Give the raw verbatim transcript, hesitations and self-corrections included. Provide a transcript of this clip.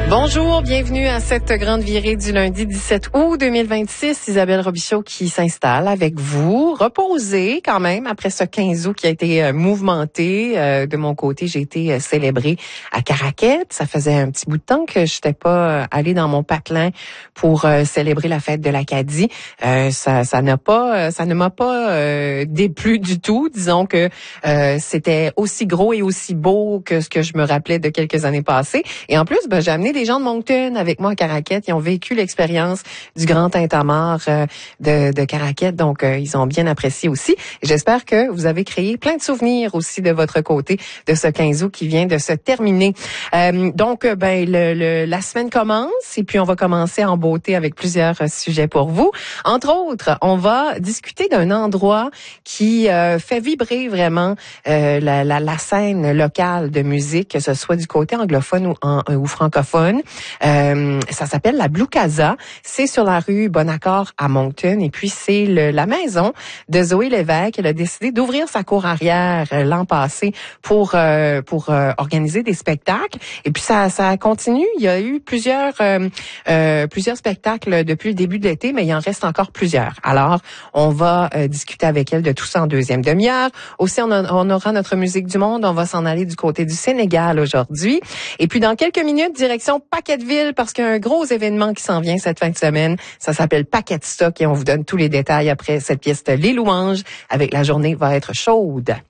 Bonjour, bienvenue à cette grande virée du lundi dix-sept août deux mille vingt-six. Isabelle Robichaud qui s'installe avec vous, reposée quand même après ce quinze août qui a été euh, mouvementé. Euh, de mon côté, j'ai été euh, célébrée à Caraquette. Ça faisait un petit bout de temps que je n'étais pas euh, allée dans mon patelin pour euh, célébrer la fête de l'Acadie. Euh, ça, ça n'a pas, ça ne m'a pas euh, déplu du tout. Disons que euh, c'était aussi gros et aussi beau que ce que je me rappelais de quelques années passées. Et en plus, ben, j'ai amené des gens de Moncton avec moi à Caraquette. Ils ont vécu l'expérience du grand tintamarre euh, de, de Caraquette. Donc, euh, ils ont bien apprécié aussi. Et j'espère que vous avez créé plein de souvenirs aussi de votre côté de ce quinze août qui vient de se terminer. Euh, donc, ben le, le, la semaine commence et puis on va commencer en beauté avec plusieurs sujets pour vous. Entre autres, on va discuter d'un endroit qui euh, fait vibrer vraiment euh, la, la, la scène locale de musique, que ce soit du côté anglophone ou, en, ou francophone. Euh, ça s'appelle la Blue Casa. C'est sur la rue Bonaccord à Moncton. Et puis, c'est le, la maison de Zoé Lévesque. Elle a décidé d'ouvrir sa cour arrière euh, l'an passé pour euh, pour euh, organiser des spectacles. Et puis, ça ça continue. Il y a eu plusieurs euh, euh, plusieurs spectacles depuis le début de l'été, mais il en reste encore plusieurs. Alors, on va euh, discuter avec elle de tout ça en deuxième demi-heure. Aussi, on, a, on aura notre musique du monde. On va s'en aller du côté du Sénégal aujourd'hui. Et puis, dans quelques minutes, direction Paquetteville, parce qu'il y a un gros événement qui s'en vient cette fin de semaine. Ça s'appelle Paquet Stock et on vous donne tous les détails après cette pièce de Les Louanges avec La journée va être chaude.